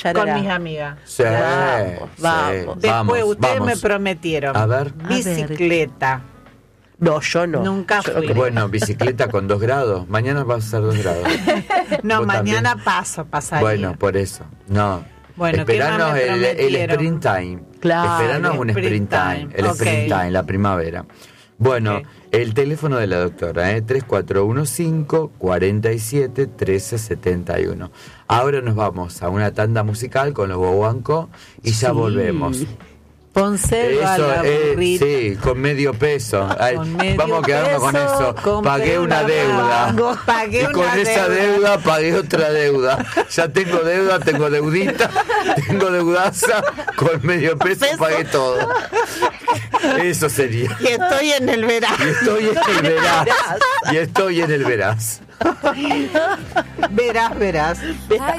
Con mis amigas. Sí, Vamos. Después ustedes vamos. me prometieron. A ver. Bicicleta. No, yo no. Nunca Yo fui. creo. Bueno, bicicleta con 2 grados. Mañana va a ser 2 grados. No, ¿Vos mañana también? pasaría. Bueno, por eso. No. Bueno, ¿qué más esperanos me el prometieron? sprint time. Claro, Esperanos el un sprint sprint time. time. El Ok. sprint time, la primavera. Bueno, Ok. el teléfono de la doctora, 3415-47-1371. Ahora nos vamos a una tanda musical con los Bobanco y ya Sí. volvemos. Conserva la burrita. Sí, con medio peso. Ay, Con medio vamos a quedarnos con peso, eso. compré Pagué una una deuda. Rabango, pagué Y con una esa deuda pagué otra deuda. Ya tengo deuda, tengo deudita, tengo deudaza. Con medio peso pagué todo. Eso sería. Y estoy en el verano. Y estoy en el veraz. Y estoy en el veraz. Verás. Verás.